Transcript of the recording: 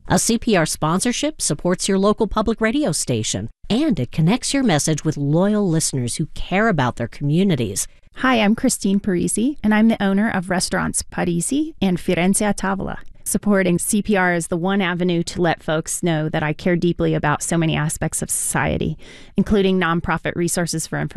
A CPR sponsorship supports your local public radio station, and it connects your message with loyal listeners who care about their communities. Hi, I'm Christine Parisi, and I'm the owner of restaurants Parisi and Firenze a Tavola. Supporting CPR is the one avenue to let folks know that I care deeply about so many aspects of society, including nonprofit resources for information